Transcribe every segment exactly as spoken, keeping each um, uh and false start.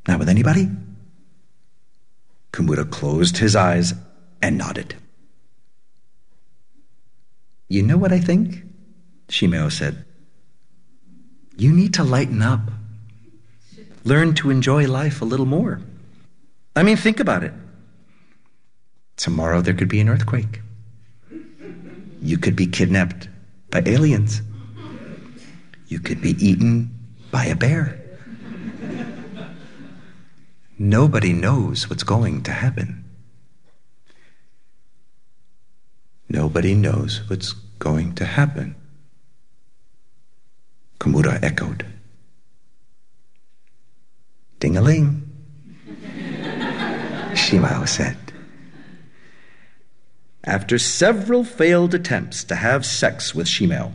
Not with anybody? Komura closed his eyes and nodded. You know what I think? Shimeo said. You need to lighten up. Learn to enjoy life a little more. I mean, think about it. Tomorrow there could be an earthquake. You could be kidnapped by aliens. You could be eaten by a bear. Nobody knows what's going to happen. Nobody knows what's going to happen. Komura echoed. Ding-a-ling, Shimao said. After several failed attempts to have sex with Shimao,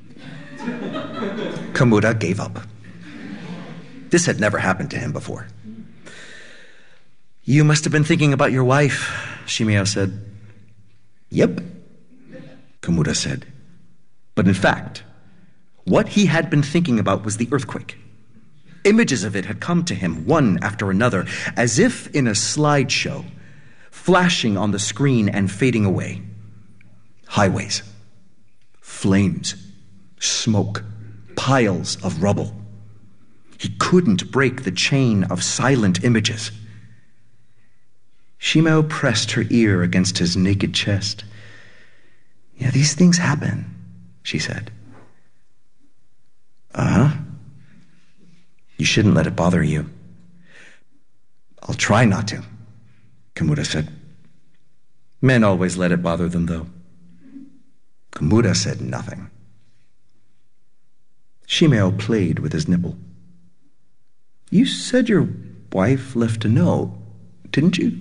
Komura gave up. This had never happened to him before. You must have been thinking about your wife, Shimao said. Yep, Komura said. But in fact, what he had been thinking about was the earthquake. Images of it had come to him one after another, as if in a slideshow, flashing on the screen and fading away. Highways, flames, smoke, piles of rubble. He couldn't break the chain of silent images. Shimao pressed her ear against his naked chest. Yeah, these things happen, she said. Uh-huh. You shouldn't let it bother you. I'll try not to, Komura said. Men always let it bother them, though. Komura said nothing. Shimao played with his nipple. You said your wife left a note, didn't you?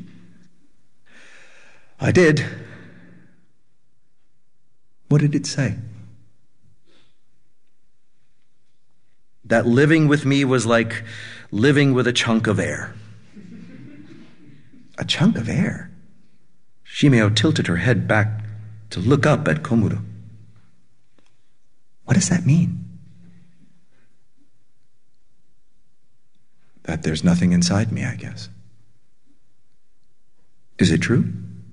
I did. What did it say? That living with me was like living with a chunk of air. A chunk of air? Shimeo tilted her head back to look up at Komura. What does that mean? That there's nothing inside me, I guess. Is it true?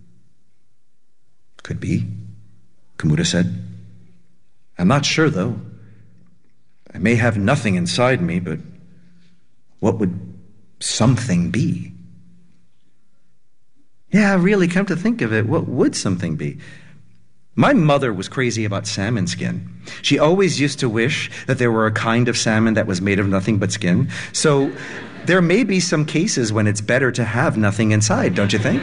Could be, Komura said. I'm not sure, though. I may have nothing inside me, but what would something be? Yeah, really, come to think of it, what would something be? My mother was crazy about salmon skin. She always used to wish that there were a kind of salmon that was made of nothing but skin. So there may be some cases when it's better to have nothing inside, don't you think?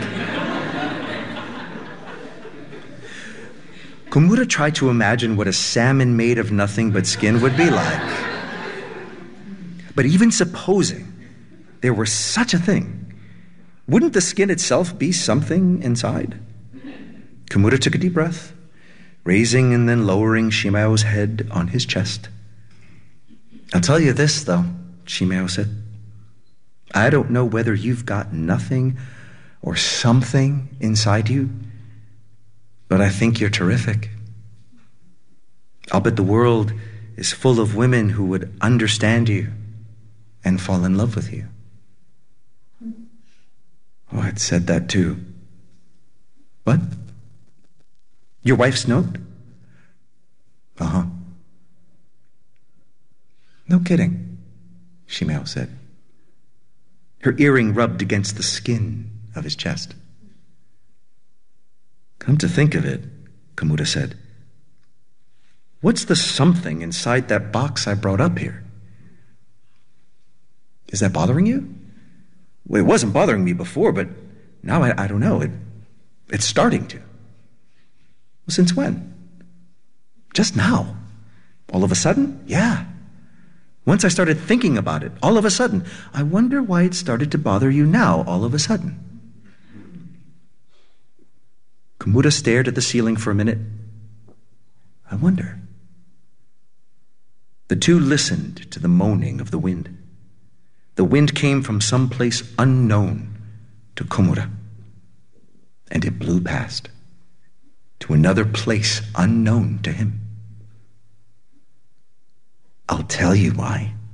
Komura tried to imagine what a salmon made of nothing but skin would be like. But even supposing there were such a thing, wouldn't the skin itself be something inside? Komura took a deep breath, raising and then lowering Shimao's head on his chest. I'll tell you this, though, Shimao said. I don't know whether you've got nothing or something inside you, but I think you're terrific. I'll bet the world is full of women who would understand you and fall in love with you. Oh, I'd said that too. What? Your wife's note? Uh-huh. No kidding, Shimao said. Her earring rubbed against the skin of his chest. Come to think of it, Komura said, what's the something inside that box I brought up here? Is that bothering you? Well, it wasn't bothering me before, but now I, I don't know. It, it's starting to. Well, since when? Just now. All of a sudden? Yeah. Once I started thinking about it, all of a sudden. I wonder why it started to bother you now, all of a sudden. Komura stared at the ceiling for a minute. I wonder. The two listened to the moaning of the wind. The wind came from some place unknown to Komura, and it blew past to another place unknown to him. I'll tell you why,